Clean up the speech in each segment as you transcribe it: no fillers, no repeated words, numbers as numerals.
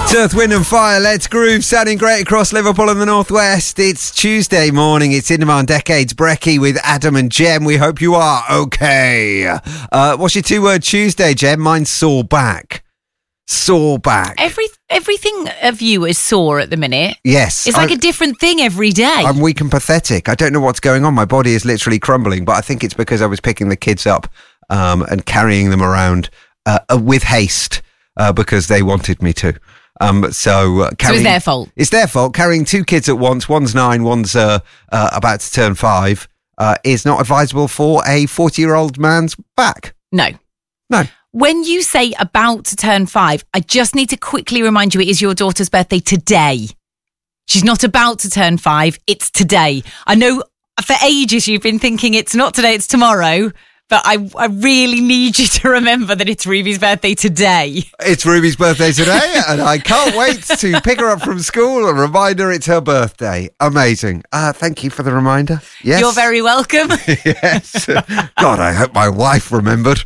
Earth, Wind and Fire, Let's Groove, sounding great across Liverpool and the Northwest. It's Tuesday morning, it's In Demand Decades Brekkie with Adam and Jem. We hope you are okay. What's your two-word Tuesday, Jem? Mine's sore back. Sore back. Everything of you is sore at the minute. Yes. It's like a different thing every day. I'm weak and pathetic. I don't know what's going on. My body is literally crumbling, but I think it's because I was picking the kids up and carrying them around with haste because they wanted me to. So it's their fault. It's their fault. Carrying two kids at once, one's 9, one's about to turn 5, is not advisable for a 40-year-old man's back. No. When you say about to turn 5, I just need to quickly remind you it is your daughter's birthday today. She's not about to turn 5, it's today. I know for ages you've been thinking it's not today, it's tomorrow. But I really need you to remember that it's Ruby's birthday today. It's Ruby's birthday today, and I can't wait to pick her up from school and remind her it's her birthday. Amazing. Thank you for the reminder. Yes. You're very welcome. Yes. God, I hope my wife remembered.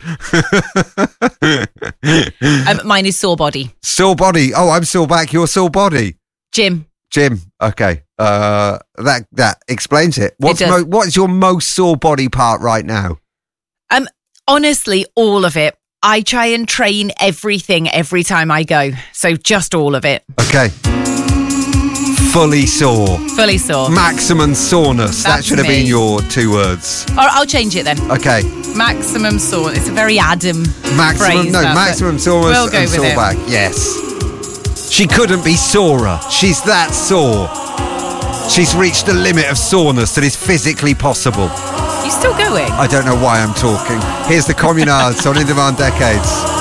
Mine is sore body. Sore body. Oh, I'm sore back. You're sore body. Jim. Okay. That explains it. What's your most sore body part right now? Honestly, all of it. I try and train everything every time I go. So just all of it. Okay. Fully sore. Maximum soreness. That should have been your 2 words. Or I'll change it then. Okay. Maximum soreness. It's a very Adam phrase. Maximum soreness we'll go and with sore it. back. Yes. She couldn't be sorer. She's that sore. She's reached the limit of soreness that is physically possible. You still going? I don't know why I'm talking. Here's the Communards on In Demand Decades.